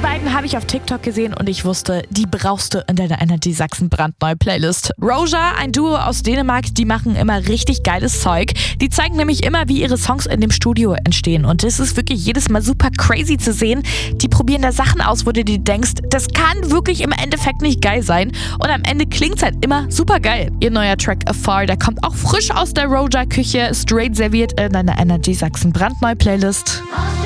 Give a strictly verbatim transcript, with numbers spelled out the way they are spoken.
beiden habe ich auf TikTok gesehen und ich wusste, die brauchst du in deiner Energy Sachsen brandneue Playlist. Roja, ein Duo aus Dänemark, die machen immer richtig geiles Zeug. Die zeigen nämlich immer, wie ihre Songs in dem Studio entstehen und es ist wirklich jedes Mal super crazy zu sehen. Die probieren da Sachen aus, wo du dir denkst, das kann wirklich im Endeffekt nicht geil sein und am Ende klingt's halt immer super geil. Ihr neuer Track Afar, der kommt auch frisch aus der Roja-Küche, straight serviert in deiner Energy Sachsen brandneue Playlist.